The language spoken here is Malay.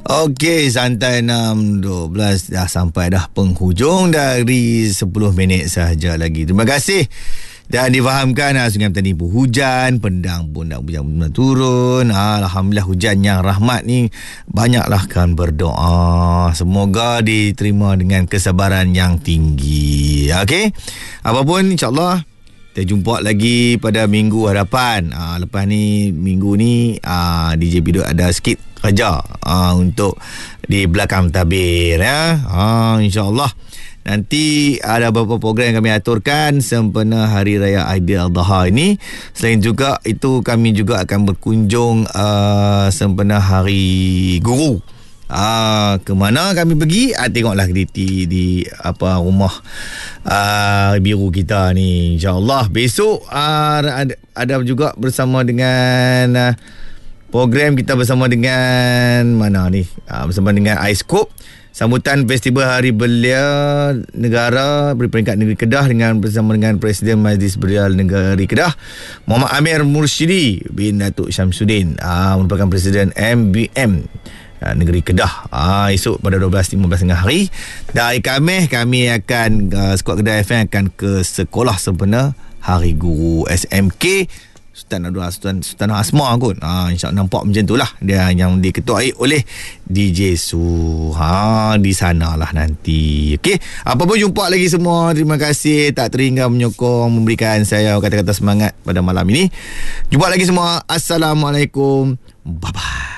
Okey, santai 6.12 dah sampai dah penghujung dari 10 minit sahaja lagi. Terima kasih. Dan difahamkan Sungai Petani pun hujan, Pendang pun dah hujan turun. Alhamdulillah hujan yang rahmat ni banyaklah kan berdoa. Semoga diterima dengan kesabaran yang tinggi. Okey. Apapun insya-Allah kita jumpa lagi pada minggu hadapan. Lepas ni minggu ni DJ Pido ada sikit kerja untuk di belakang tabir ya. InsyaAllah nanti ada beberapa program yang kami aturkan sempena Hari Raya Aidiladha ini. Selain juga itu kami juga akan berkunjung sempena Hari Guru. Ke mana kami pergi? Tengoklah di apa rumah biru kita ni. InsyaAllah besok ada juga bersama dengan program kita bersama dengan mana ni? Bersama dengan iScope. Sambutan Festival Hari Belia Negara berperingkat Negeri Kedah bersama dengan Presiden Majlis Belia Negeri Kedah Muhammad Amir Mursyidi bin Datuk Syamsuddin, merupakan Presiden MBM Negeri Kedah. Esok pada 12.15 tengah hari. Dan kami akan Skuad Kedah FM akan ke sekolah sempena Hari Guru SMK Sultan Asma kot. InsyaAllah nampak macam tu lah. Dia yang diketuai oleh DJ Su. Di sana lah nanti. Okey. Apa pun jumpa lagi semua. Terima kasih tak terhingga menyokong, memberikan saya kata-kata semangat pada malam ini. Jumpa lagi semua. Assalamualaikum. Bye-bye.